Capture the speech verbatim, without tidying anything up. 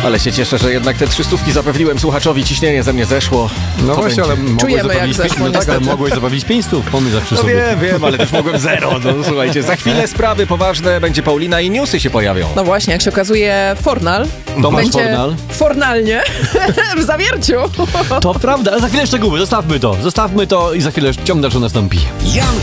Ale się cieszę, że jednak te trzystówki zapewniłem słuchaczowi, ciśnienie ze mnie zeszło. No To właśnie, ale mogłeś Czujemy, jak zapewnić, zeszło, no tak, ale niestety. mogłeś zapewnić pięć stów, pomyśl zawsze No sobie. wiem, wiem, ale też mogłem zero. No słuchajcie, za chwilę sprawy poważne, będzie Paulina i newsy się pojawią. No właśnie, jak się okazuje, Fornal Tomasz będzie Fornal. fornalnie w zawierciu. To prawda, ale za chwilę szczegóły, zostawmy to, zostawmy to i za chwilę ciąg dalszy nastąpi. Jan